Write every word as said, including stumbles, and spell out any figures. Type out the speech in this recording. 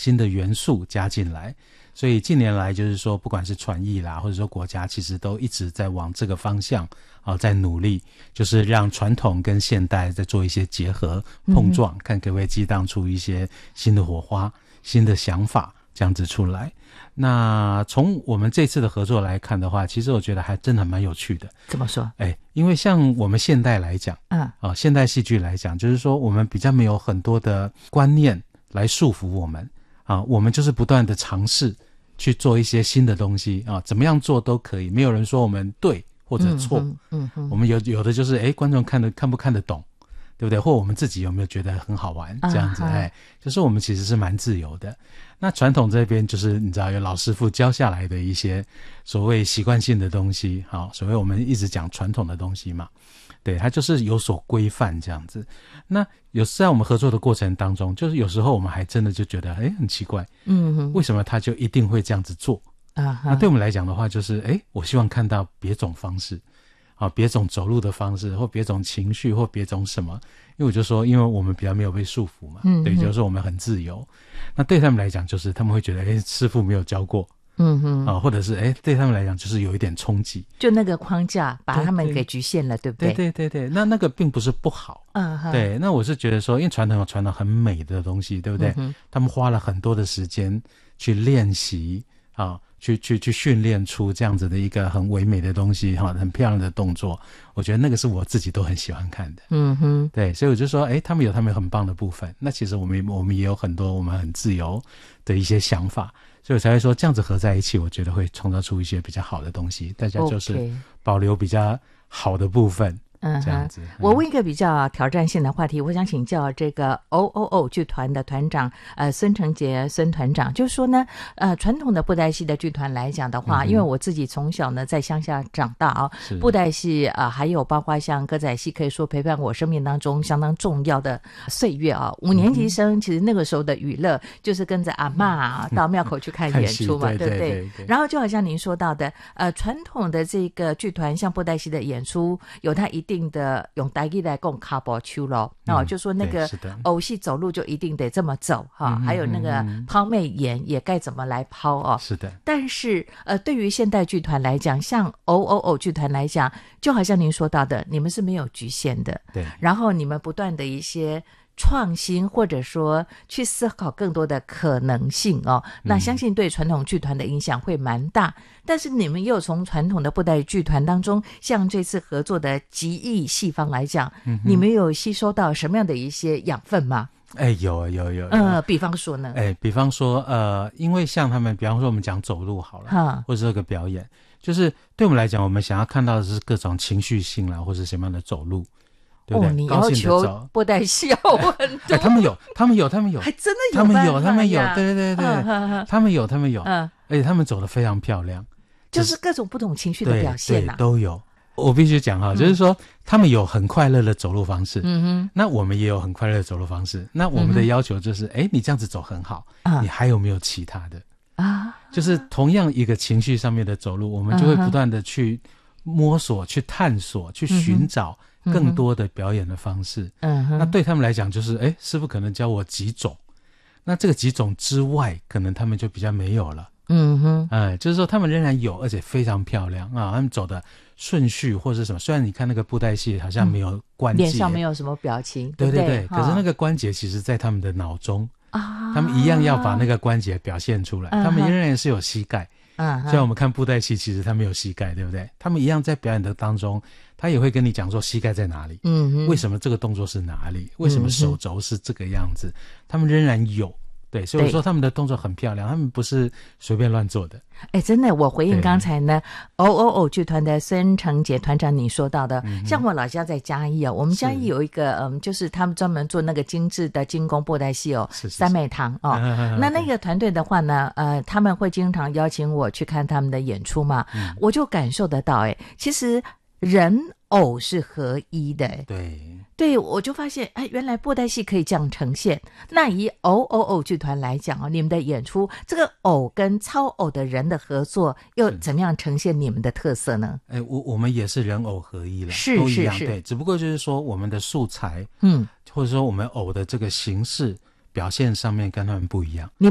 新的元素加进来。所以近年来就是说不管是传艺啦或者说国家其实都一直在往这个方向啊在努力，就是让传统跟现代在做一些结合碰撞、嗯、看可不可以激荡出一些新的火花新的想法这样子出来。那从我们这次的合作来看的话，其实我觉得还真的蛮有趣的。 怎么说？ 哎，因为像我们现代来讲嗯、啊，现代戏剧来讲，就是说我们比较没有很多的观念来束缚我们啊，我们就是不断的尝试去做一些新的东西啊，怎么样做都可以，没有人说我们对或者错。嗯嗯嗯，我们有有的就是哎，观众看得看不看得懂，对不对？或我们自己有没有觉得很好玩这样子、uh-huh. 哎，就是我们其实是蛮自由的。那传统这边就是你知道有老师傅教下来的一些所谓习惯性的东西，好，所谓我们一直讲传统的东西嘛，对，它就是有所规范这样子。那有在我们合作的过程当中，就是有时候我们还真的就觉得哎很奇怪，嗯哼，为什么他就一定会这样子做啊、uh-huh. 那对我们来讲的话就是哎，我希望看到别种方式啊，别种走路的方式或别种情绪或别种什么。因为我就说因为我们比较没有被束缚嘛，嗯，对，就是说我们很自由。那对他们来讲就是他们会觉得诶师父没有教过，嗯哼，啊，或者是诶对他们来讲就是有一点冲击， 就那个框架把他们给局限了， 对, 对不对？ 对对对对，那那个并不是不好，嗯哼，对，那我是觉得说因为传统有传统很美的东西，对不对、嗯、他们花了很多的时间去练习啊，去去去训练出这样子的一个很唯美的东西哈，很漂亮的动作，我觉得那个是我自己都很喜欢看的。嗯哼，对，所以我就说诶他们有他们很棒的部分，那其实我们我们也有很多我们很自由的一些想法，所以我才会说这样子合在一起，我觉得会创造出一些比较好的东西，大家就是保留比较好的部分。嗯，这样子、嗯、 我问一个比较挑战性的话题，我想请教这个 O O O 剧团的团长呃孙成杰孙团长，就是说呢呃传统的布袋戏的剧团来讲的话、嗯、因为我自己从小呢在乡下长大啊，布袋戏啊、呃、还有包括像歌仔戏，可以说陪伴我生命当中相当重要的岁月啊。五年级生、嗯、其实那个时候的娱乐就是跟着阿嬷、啊嗯、到庙口去看演出嘛，对不 对, 对, 对, 对？然后就好像您说到的呃传统的这个剧团像布袋戏的演出有它一定定的用台语来讲卡步手咯、嗯哦、就说那个偶戏走路就一定得这么走哈、嗯，还有那个抛媚眼也该怎么来抛哦。 是的。 但是呃，对于现代剧团来讲，像 O O O 剧团来讲，就好像您说到的，你们是没有局限的， 对。 然后你们不断的一些创新，或者说去思考更多的可能性哦，那相信对传统剧团的影响会蛮大、嗯、但是你们又从传统的布袋剧团当中，像这次合作的极艺戏坊来讲、嗯、你们有吸收到什么样的一些养分吗？ 哎，有有有有， 呃，比方说呢？ 哎，比方说，呃，因为像他们，比方说我们讲走路好了，嗯、或者这个表演，就是对我们来讲，我们想要看到的是各种情绪性啦，或者什么样的走路。对不对？ 哦，你要求布袋戏要很多、 哎，他们有，他们有，他们有， 还真的有， 他们有，他们有，对对对对， 嗯、 他们有，他们有，嗯，而且他们走得非常漂亮， 就是各种不同情绪的表现啊， 对对都有。我必须讲哈、嗯，就是说他们有很快乐的走路方式，嗯哼，那我们也有很快乐的走路方式。那我们的要求就是，哎、嗯，你这样子走很好、嗯，你还有没有其他的啊？就是同样一个情绪上面的走路，我们就会不断的去摸索、去探索、去寻找。更多的表演的方式，嗯哼，那对他们来讲就是诶师父可能教我几种，那这个几种之外可能他们就比较没有了，嗯哼，哎，就是说他们仍然有，而且非常漂亮啊，他们走的顺序或是什么，虽然你看那个布袋戏好像没有关节、嗯、 脸上没有什么表情， 对对对, 对, 对、哦、可是那个关节其实在他们的脑中啊，他们一样要把那个关节表现出来、啊、他们仍然是有膝盖，嗯，虽然我们看布袋戏其实他没有膝盖，对不对？他们一样在表演的当中他也会跟你讲说膝盖在哪里，嗯，为什么这个动作是哪里，为什么手肘是这个样子、嗯、他们仍然有，对，所以我说他们的动作很漂亮，他们不是随便乱做的。 哎，真的，我回应刚才呢 O O O 剧团的孙成杰团长你说到的、嗯、像我老家在嘉义哦，我们嘉义有一个嗯，就是他们专门做那个精致的精工布袋戏哦，是是是三美堂哦、嗯、那那个团队的话呢呃，他们会经常邀请我去看他们的演出嘛、嗯、我就感受得到哎，其实人偶是合一的， 对对，我就发现哎，原来布袋戏可以这样呈现。那以 O O O 剧团来讲哦，你们的演出这个偶跟超偶的人的合作又怎么样呈现你们的特色呢？ 哎，我我们也是人偶合一了， 是都一样， 是是， 对，只不过就是说我们的素材，嗯，或者说我们偶的这个形式表现上面跟他们不一样。